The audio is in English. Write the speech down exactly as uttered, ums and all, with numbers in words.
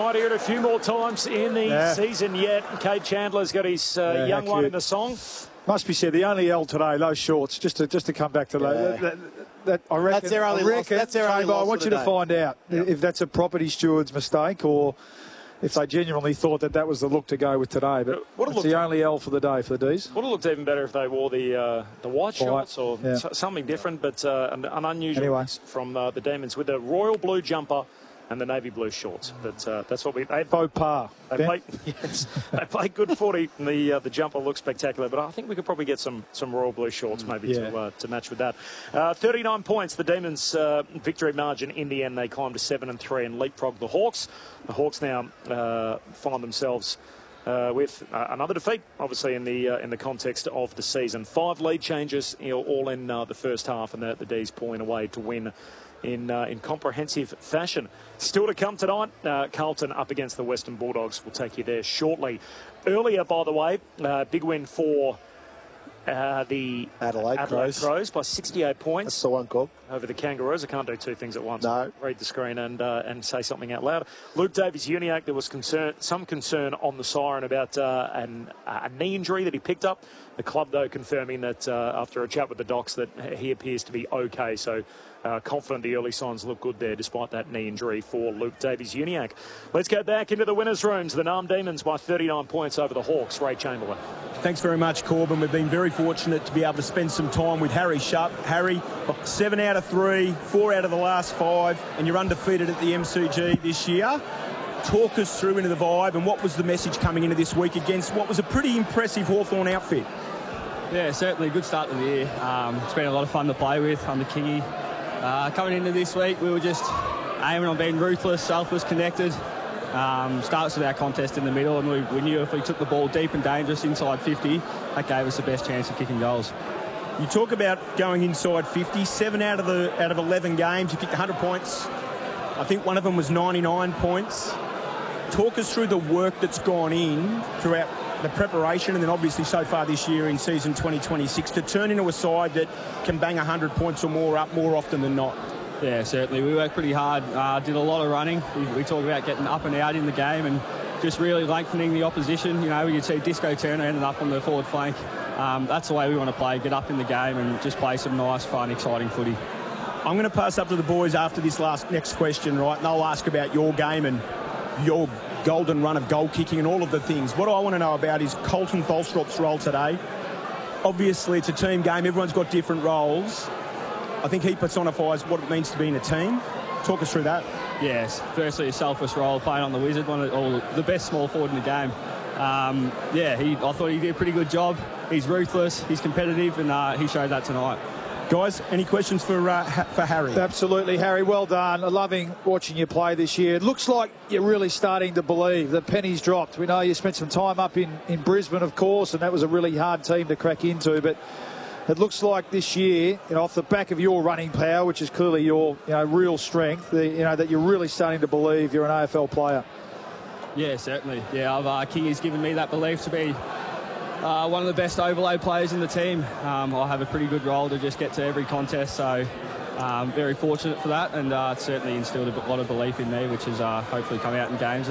might hear it a few more times in the yeah. season yet. Cade Chandler's got his uh, yeah, young one in the song. Must be said, the only L today, those shorts, just to just to come back to yeah. that, that, that, I reckon, that's their only I reckon, loss. That's their only Chamber, loss I want you today. to find out yep. if that's a property steward's mistake or if they genuinely thought that that was the look to go with today. But what it's the only L for the day for the D's. Would have looked even better if they wore the uh, the white shorts or yeah. something different, but uh, an, an unusual anyway. mix from uh, the Demons with the royal blue jumper and the navy blue shorts. But uh, that's what we... They, Faux pas. They played, yes, they played good footy, and the uh, the jumper looks spectacular. But I think we could probably get some some royal blue shorts maybe yeah. to uh, to match with that. Uh, thirty-nine points, the Demons' uh, victory margin. In the end, they climbed to seven and three and leapfrogged the Hawks. The Hawks now uh, find themselves uh, with uh, another defeat, obviously in the uh, in the context of the season. Five lead changes, you know, all in uh, the first half, and the, the D's pulling away to win in uh, in comprehensive fashion. Still to come tonight, uh, Carlton up against the Western Bulldogs. We'll take you there shortly. Earlier, by the way, uh, big win for uh, the Adelaide, Adelaide Crows. Crows by sixty-eight points. That's the one called. Over the Kangaroos. I can't do two things at once. No. Read the screen and uh, and say something out loud. Luke Davies-Uniacke, there was concern, some concern on the siren about uh, an, a knee injury that he picked up. The club, though, confirming that uh, after a chat with the docs that he appears to be okay. So uh, confident the early signs look good there despite that knee injury for Luke Davies-Uniacke. Let's go back into the winners' rooms. The Narm Demons by thirty-nine points over the Hawks. Ray Chamberlain. Thanks very much, Corbin. We've been very fortunate to be able to spend some time with Harry Sharp. Harry, seven out of three, four out of the last five, and you're undefeated at the M C G this year. Talk us through into the vibe and what was the message coming into this week against what was a pretty impressive Hawthorn outfit? Yeah, certainly a good start to the year. Um, it's been a lot of fun to play with under Kingy. Uh, coming into this week, we were just aiming on being ruthless, selfless, connected. Um, starts with our contest in the middle, and we, we knew if we took the ball deep and dangerous inside fifty, that gave us the best chance of kicking goals. You talk about going inside fifty, seven out of the out of eleven games, you kicked one hundred points. I think one of them was ninety-nine points. Talk us through the work that's gone in throughout the preparation and then obviously so far this year in season twenty twenty-six to turn into a side that can bang one hundred points or more up more often than not. Yeah, certainly. We worked pretty hard, uh, did a lot of running. We, we talk about getting up and out in the game and just really lengthening the opposition. You know, you could see Disco Turner ended up on the forward flank. Um, that's the way we want to play, get up in the game and just play some nice, fun, exciting footy. I'm going to pass up to the boys after this last next question, right? And they'll ask about your game and your golden run of goal kicking and all of the things. What I want to know about is Colton Tholstrop's role today. Obviously, it's a team game. Everyone's got different roles. I think he personifies what it means to be in a team. Talk us through that. Yes, firstly a selfless role, playing on the Wizard, one of or the best small forward in the game. Um, yeah, he, I thought he did a pretty good job. He's ruthless, he's competitive, and uh, he showed that tonight. Guys, any questions for uh, ha for Harry? Absolutely, Harry. Well done. I'm loving watching you play this year. It looks like you're really starting to believe that pennies dropped. We know you spent some time up in, in Brisbane, of course, and that was a really hard team to crack into, but it looks like this year, you know, off the back of your running power, which is clearly your you know, real strength, the, you know, that you're really starting to believe you're an A F L player. Yeah, certainly. Yeah, I've, uh, Kingy's given me that belief to be uh, one of the best overlay players in the team. Um, I have a pretty good role to just get to every contest, so um, very fortunate for that, and uh, it's certainly instilled a lot of belief in me, which has uh, hopefully come out in games.